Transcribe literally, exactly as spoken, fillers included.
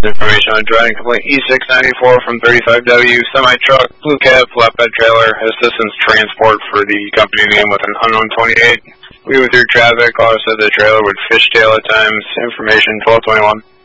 Information on driving complaint E six ninety-four from thirty-five W, semi-truck, blue cab, flatbed trailer, assistance transport for the company name with an unknown twenty-eight. We with your traffic, caller said the trailer would fishtail at times. Information twelve twenty-one.